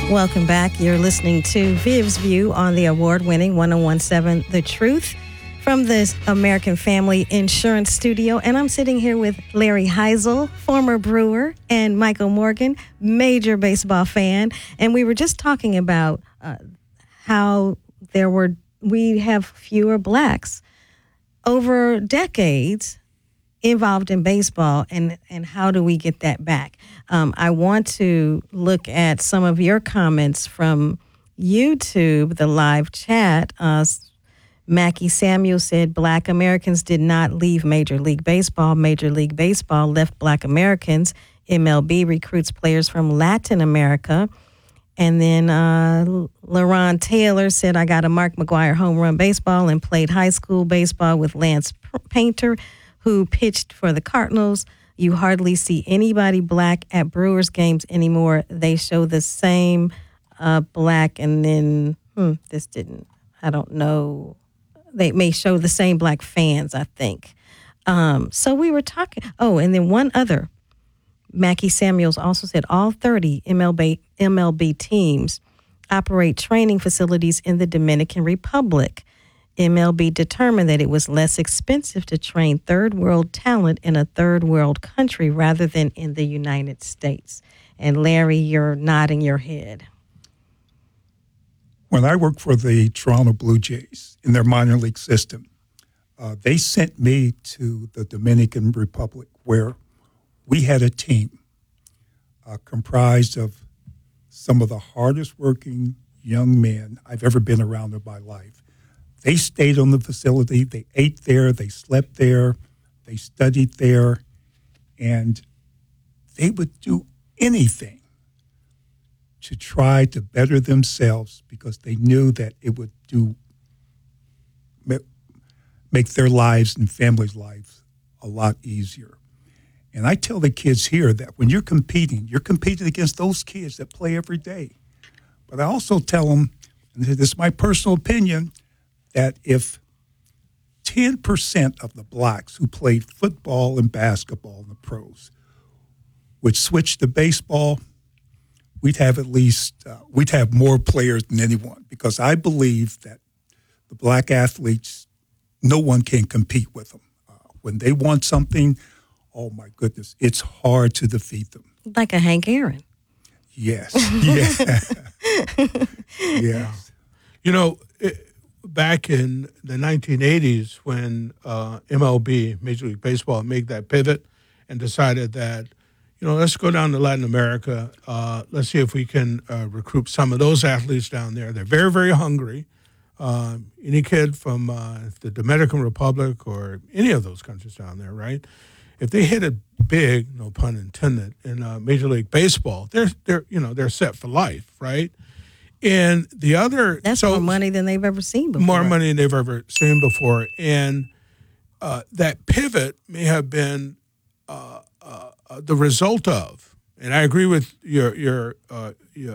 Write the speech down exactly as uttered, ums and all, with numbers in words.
Welcome back. You're listening to Viv's View on the award-winning one oh one point seven The Truth from the American Family Insurance Studio. And I'm sitting here with Larry Heisel, former Brewer, and Michael Morgan, major baseball fan. And we were just talking about uh, how there were we have fewer blacks over decades involved in baseball, and, and how do we get that back? Um, I want to look at some of your comments from YouTube, the live chat. Uh, Mackie Samuel said, Black Americans did not leave Major League Baseball. Major League Baseball left Black Americans. M L B recruits players from Latin America. And then uh, LaRon Taylor said, I got a Mark McGwire home run baseball and played high school baseball with Lance Painter, who pitched for the Cardinals. You hardly see anybody black at Brewers games anymore. They show the same uh, black, and then, hmm, this didn't, I don't know. They may show the same black fans, I think. Um, so we were talking, oh, and then one other. Mackie Samuels also said all thirty M L B, M L B teams operate training facilities in the Dominican Republic. M L B determined that it was less expensive to train third world talent in a third world country rather than in the United States. And Larry, you're nodding your head. When I worked for the Toronto Blue Jays in their minor league system, uh, they sent me to the Dominican Republic, where we had a team uh, comprised of some of the hardest working young men I've ever been around in my life. They stayed on the facility, they ate there, they slept there, they studied there, and they would do anything to try to better themselves because they knew that it would do make their lives and families' lives a lot easier. And I tell the kids here that when you're competing, you're competing against those kids that play every day. But I also tell them, and this is my personal opinion, that if ten percent of the blacks who played football and basketball in the pros would switch to baseball, we'd have at least, uh, we'd have more players than anyone, because I believe that the black athletes, no one can compete with them. Uh, when they want something, oh my goodness, it's hard to defeat them. Like a Hank Aaron. Yes, yeah. Yeah. You know, it, back in the nineteen eighties when uh, M L B, Major League Baseball, made that pivot and decided that, you know, let's go down to Latin America. Uh, let's see if we can uh, recruit some of those athletes down there. They're very, very hungry. Uh, any kid from uh, the Dominican Republic or any of those countries down there, right? If they hit it big, no pun intended, in uh, Major League Baseball, they're they're you know they're set for life, right? And the other that's so, more money than they've ever seen before. More money than they've ever seen before, and uh, that pivot may have been uh, uh, the result of. And I agree with your your, uh, your